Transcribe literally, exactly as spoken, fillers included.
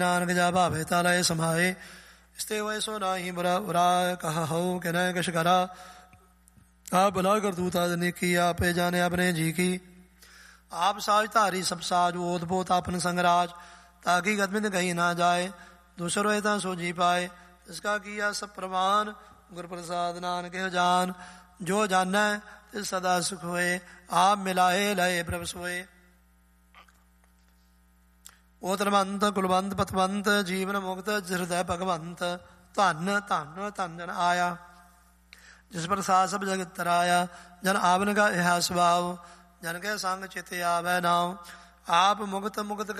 ਨਾਨਕ ਜਾ ਭਾਵੇ ਤਾ ਲਏ ਸਮਾਏ। ਇਸਤੇ ਹੋਏ ਸੋ ਨਾਹੀ ਬੁਰਾ ਬੁਰਾ ਕਹਾ ਹਉ ਕਿ ਨ ਕਿਛ ਕਰਾ। ਆਪ ਭਲਾ ਕਰਤੂਤ ਆਦ ਨੇਕੀ ਆਪੇ ਜਾਣੇ ਆਪਣੇ ਜੀ ਕੀ। ਆਪ ਸਾਜ ਧਾਰੀ ਸਭ ਸਾਜ ਓਤ ਪੋਤ ਆਪਨ ਸੰਗਰਾਜ। ਤਾकि गदमिंद कहीं ना जाए दूसरो ता सो जी पाए। इसका किया सब प्रमाण गुर प्रसाद नानक जान। जो जाना तिस सदा सुख होए आप मिलाए लय प्रभ सोए। ओतरवंत कुलवंत पतवंत जीवन मुक्त हृदय भगवंत। धन धन धन जन आया जिस प्रसाद सब जगत तराया। जन आवन का यह स्वभाव जन के संग चित आवे नाव। आप मुक्त मुक्त